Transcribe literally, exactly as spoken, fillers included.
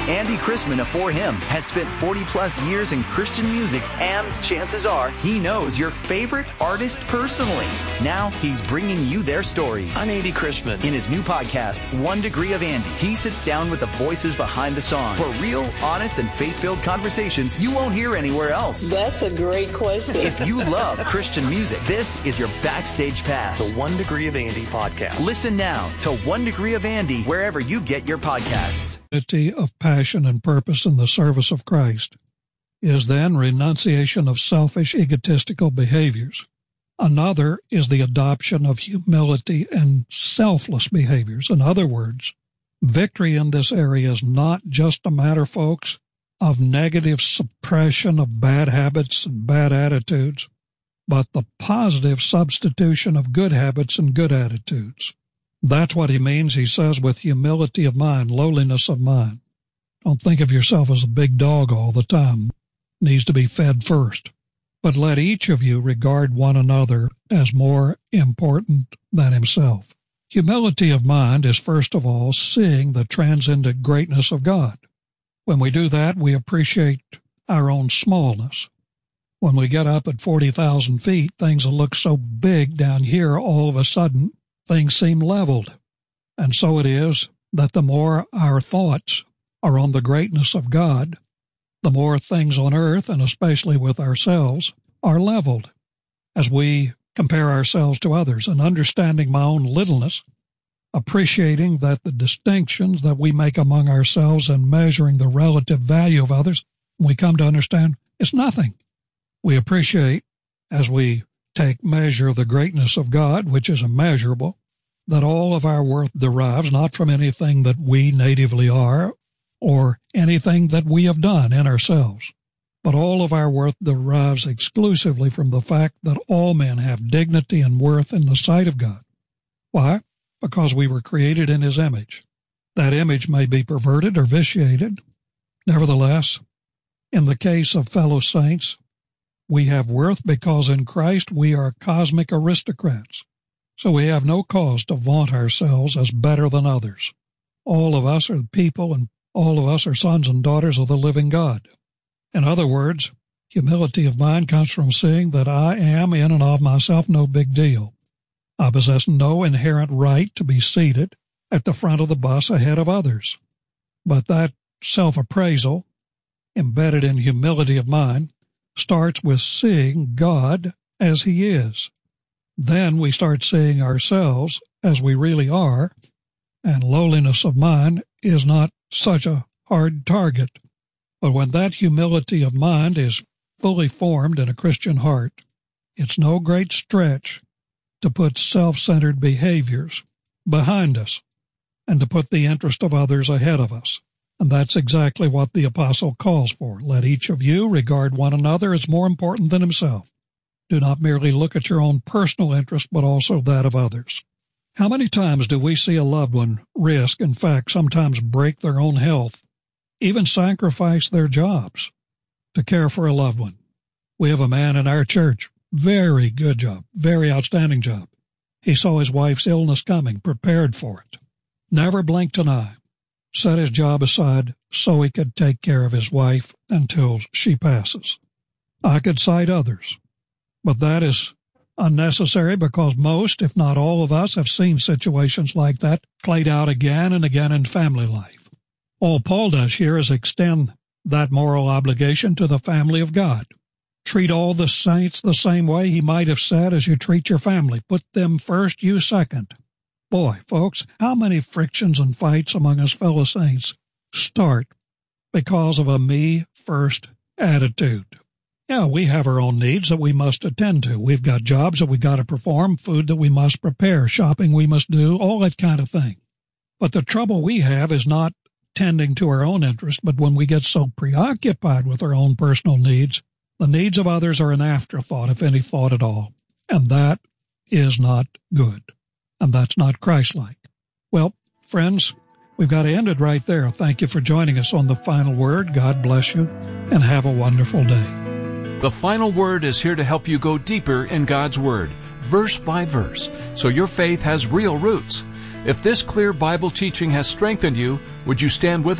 Andy Chrisman afore him has spent forty plus years in Christian music, and chances are he knows your favorite artist personally. Now he's bringing you their stories. I'm Andy Chrisman. In his new podcast, One Degree of Andy, he sits down with the voices behind the songs for real, honest, and faith-filled conversations you won't hear anywhere else. That's a great question. If you love Christian music, this is your backstage pass. The One Degree of Andy podcast. Listen now to One Degree of Andy wherever you get your podcasts. Of passion and purpose in the service of Christ is then renunciation of selfish, egotistical behaviors. Another is the adoption of humility and selfless behaviors. In other words, victory in this area is not just a matter, folks, of negative suppression of bad habits and bad attitudes, but the positive substitution of good habits and good attitudes. That's what he means, he says, with humility of mind, lowliness of mind. Don't think of yourself as a big dog all the time. Needs to be fed first. But let each of you regard one another as more important than himself. Humility of mind is, first of all, seeing the transcendent greatness of God. When we do that, we appreciate our own smallness. When we get up at forty thousand feet, things will look so big down here all of a sudden. Things seem leveled. And so it is that the more our thoughts are on the greatness of God, the more things on earth, and especially with ourselves, are leveled. As we compare ourselves to others and understanding my own littleness, appreciating that the distinctions that we make among ourselves and measuring the relative value of others, we come to understand it's nothing. We appreciate, as we take measure of the greatness of God, which is immeasurable, that all of our worth derives not from anything that we natively are or anything that we have done in ourselves, but all of our worth derives exclusively from the fact that all men have dignity and worth in the sight of God. Why? Because we were created in his image. That image may be perverted or vitiated. Nevertheless, in the case of fellow saints, we have worth because in Christ we are cosmic aristocrats. So we have no cause to vaunt ourselves as better than others. All of us are people, and all of us are sons and daughters of the living God. In other words, humility of mind comes from seeing that I am in and of myself no big deal. I possess no inherent right to be seated at the front of the bus ahead of others. But that self-appraisal, embedded in humility of mind, starts with seeing God as he is. Then we start seeing ourselves as we really are, and lowliness of mind is not such a hard target. But when that humility of mind is fully formed in a Christian heart, it's no great stretch to put self-centered behaviors behind us and to put the interest of others ahead of us. And that's exactly what the apostle calls for. Let each of you regard one another as more important than himself. Do not merely look at your own personal interest, but also that of others. How many times do we see a loved one risk, in fact, sometimes break their own health, even sacrifice their jobs to care for a loved one? We have a man in our church, very good job, very outstanding job. He saw his wife's illness coming, prepared for it, never blinked an eye, set his job aside so he could take care of his wife until she passes. I could cite others, but that is unnecessary because most, if not all of us, have seen situations like that played out again and again in family life. All Paul does here is extend that moral obligation to the family of God. Treat all the saints the same way, he might have said, as you treat your family. Put them first, you second. Boy, folks, how many frictions and fights among us fellow saints start because of a me-first attitude? Yeah, we have our own needs that we must attend to. We've got jobs that we got to perform, food that we must prepare, shopping we must do, all that kind of thing. But the trouble we have is not tending to our own interest, but when we get so preoccupied with our own personal needs, the needs of others are an afterthought, if any thought at all. And that is not good. And that's not Christ-like. Well, friends, we've got to end it right there. Thank you for joining us on The Final Word. God bless you, and have a wonderful day. The Final Word is here to help you go deeper in God's Word, verse by verse, so your faith has real roots. If this clear Bible teaching has strengthened you, would you stand with us?